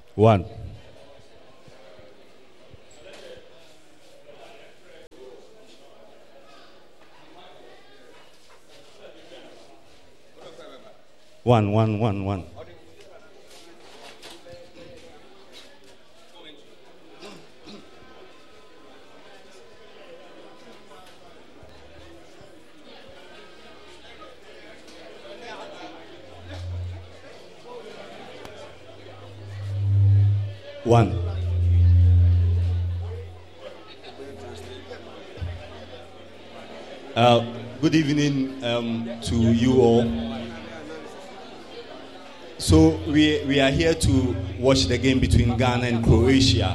One. One. One. Good evening to you all. So we are here to watch the game between Ghana and Croatia.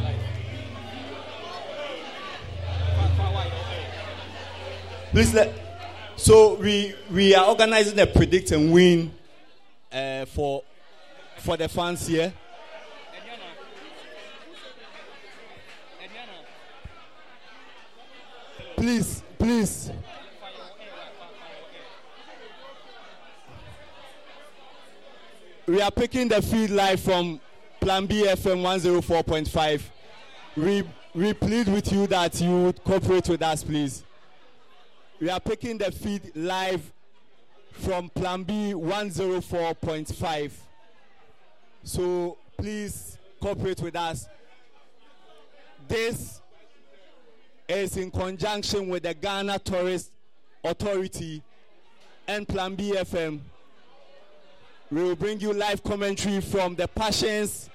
Please so we are organizing a predict and win for the fans here. Please. We are picking the feed live from Plan B FM 104.5. We plead with you that you would cooperate with us, please. We are picking the feed live from Plan B 104.5. So please cooperate with us. This is in conjunction with the Ghana Tourist Authority and Plan B FM. We will bring you live commentary from the Passions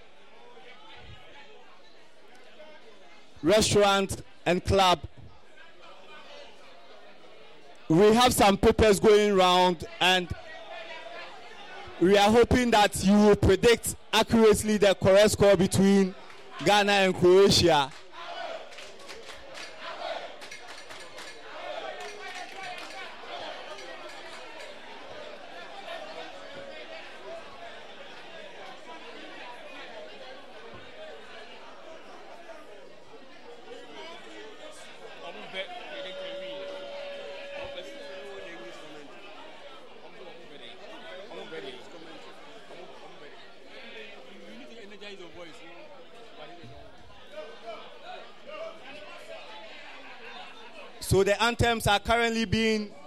restaurant and club. We have some papers going around, and we are hoping that you will predict accurately the correct score between Ghana and Croatia. So the anthems are currently being